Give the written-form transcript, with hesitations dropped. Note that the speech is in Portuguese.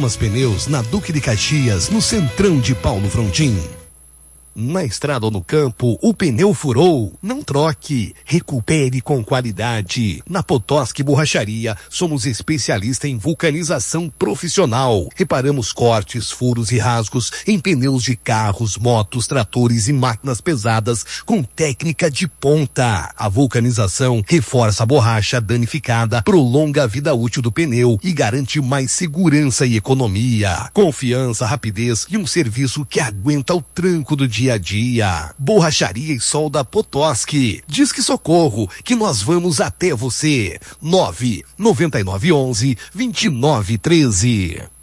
Thomas Pneus, na Duque de Caxias, no centrão de Paulo Frontin. Na estrada ou no campo, o pneu furou? Não troque, recupere com qualidade. Na Potosky Borracharia, somos especialistas em vulcanização profissional. Reparamos cortes, furos e rasgos em pneus de carros, motos, tratores e máquinas pesadas com técnica de ponta. A vulcanização reforça a borracha danificada, prolonga a vida útil do pneu e garante mais segurança e economia. Confiança, rapidez e um serviço que aguenta o tranco do dia a dia. Borracharia e Solda Potosky. Disque Socorro, que nós vamos até você. 99911-2913.